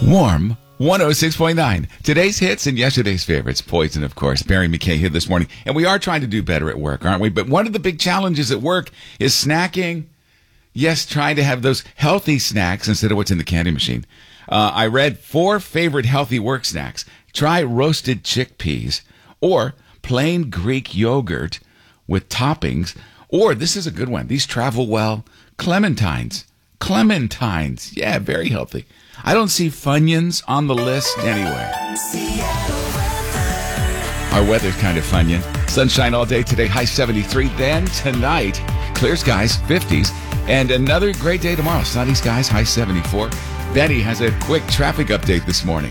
Warm 106.9. Today's hits and yesterday's favorites. Poison, of course. Barry McKay here this morning. And we are trying to do better at work, aren't we? But one of the big challenges at work is snacking. Yes, trying to have those healthy snacks instead of what's in the candy machine. I read 4 favorite healthy work snacks. Try roasted chickpeas or plain Greek yogurt with toppings. Or, this is a good one, these travel well, clementines. Clementines. Yeah, very healthy. I don't see Funyuns on the list anyway. Our weather's kind of Funyun. Sunshine all day today, high 73. Then tonight, clear skies, 50s. And another great day tomorrow. Sunny skies, high 74. Betty has a quick traffic update this morning.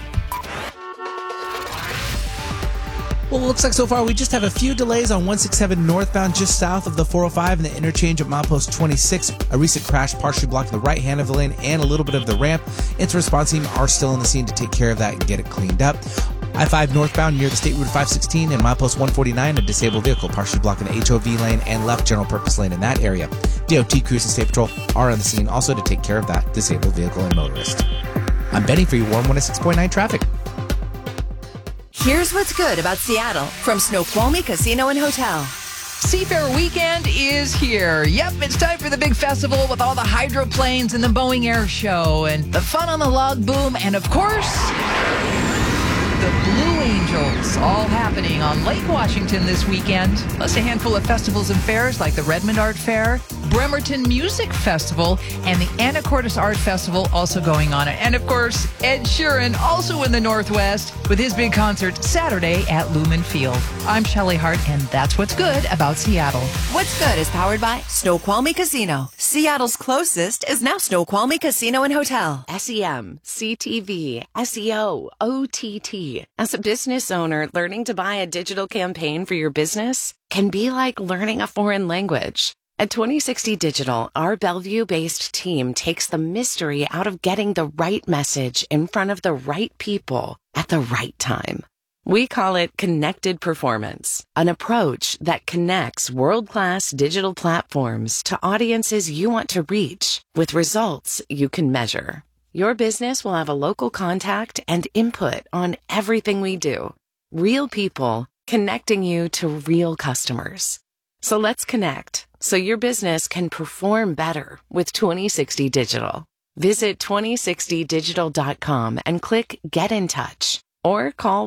Well, it looks like so far we just have a few delays on 167 northbound just south of the 405 and the interchange at milepost 26. A recent crash partially blocked the right hand of the lane and a little bit of the ramp. Its response team are still on the scene to take care of that and get it cleaned up. I-5 northbound near the State Route 516 and milepost 149, a disabled vehicle partially blocking the HOV lane and left general purpose lane in that area. DOT crews and State Patrol are on the scene also to take care of that disabled vehicle and motorist. I'm Benny for your Warm 106.9 traffic. Here's what's good about Seattle from Snoqualmie Casino and Hotel. Seafair Weekend is here. Yep, it's time for the big festival with all the hydroplanes and the Boeing Air Show and the fun on the log boom and, of course, the Blue Angels, all happening on Lake Washington this weekend. Plus a handful of festivals and fairs like the Redmond Art Fair, Bremerton Music Festival, and the Anacortes Art Festival also going on. And of course, Ed Sheeran also in the Northwest with his big concert Saturday at Lumen Field. I'm Shelley Hart, and that's what's good about Seattle. What's good is powered by Snoqualmie Casino. Seattle's closest is now Snoqualmie Casino and Hotel. SEM, CTV, SEO, OTT. As a business owner, learning to buy a digital campaign for your business can be like learning a foreign language. At 2060 Digital, our Bellevue-based team takes the mystery out of getting the right message in front of the right people at the right time. We call it Connected Performance, an approach that connects world-class digital platforms to audiences you want to reach with results you can measure. Your business will have a local contact and input on everything we do. Real people connecting you to real customers. So let's connect so your business can perform better with 2060 Digital. Visit 2060digital.com and click Get in Touch or call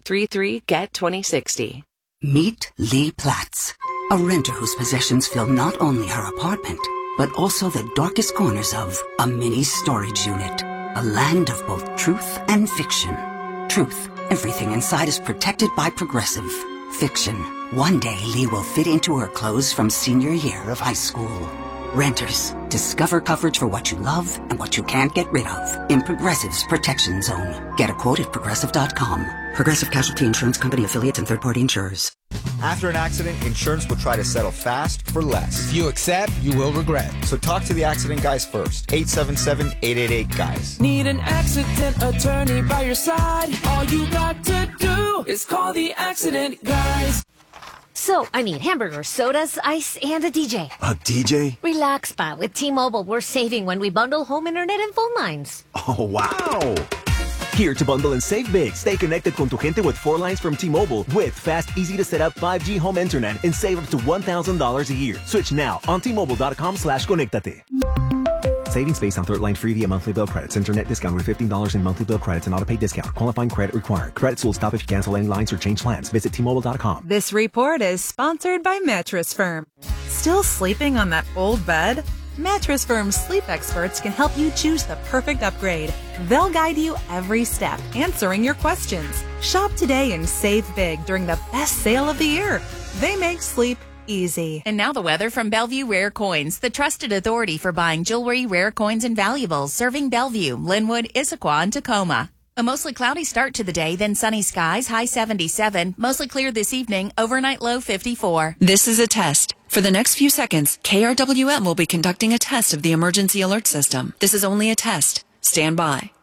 1-833-GET-2060. Meet Lee Platts, a renter whose possessions fill not only her apartment, but also the darkest corners of a mini storage unit. A land of both truth and fiction. Truth, everything inside is protected by Progressive. Fiction, one day Lee will fit into her clothes from senior year of high school. Renters, discover coverage for what you love and what you can't get rid of in Progressive's Protection Zone. Get a quote at Progressive.com. Progressive Casualty Insurance Company affiliates and third-party insurers. After an accident, insurance will try to settle fast for less. If you accept, you will regret. So talk to the accident guys first. 877-888-GUYS. Need an accident attorney by your side? All you got to do is call the accident guys. So, I need hamburgers, sodas, ice, and a DJ. A DJ? Relax, pa. With T-Mobile, we're saving when we bundle home internet and phone lines. Oh, wow! Here to bundle and save big. Stay connected con tu gente with 4 lines from T-Mobile with fast, easy-to-set-up 5G home internet and save up to $1,000 a year. Switch now on T-Mobile.com/conectate. Savings based on third line free via monthly bill credits. Internet discount with $15 in monthly bill credits and auto-pay discount. Qualifying credit required. Credits will stop if you cancel any lines or change plans. Visit T-Mobile.com. This report is sponsored by Mattress Firm. Still sleeping on that old bed? Mattress Firm's sleep experts can help you choose the perfect upgrade. They'll guide you every step, answering your questions. Shop today and save big during the best sale of the year. They make sleep easy. And now the weather from Bellevue Rare Coins, the trusted authority for buying jewelry, rare coins, and valuables, serving Bellevue, Linwood, Issaquah, and Tacoma. A mostly cloudy start to the day, then sunny skies, high 77, mostly clear this evening, overnight low 54. This is a test. For the next few seconds, KRWM will be conducting a test of the emergency alert system. This is only a test. Stand by.